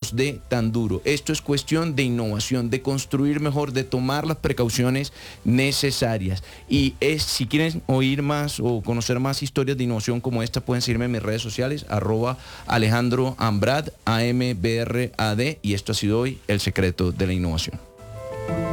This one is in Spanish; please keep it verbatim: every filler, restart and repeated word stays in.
nos dé tan duro. Esto es cuestión de innovación, de construir mejor, de tomar las precauciones necesarias. Y es, si quieren oír más o conocer más historias de innovación como esta, pueden seguirme en mis redes sociales, arroba Alejandro Ambrad, A M B R A D, y esto ha sido hoy El Secreto de la Innovación.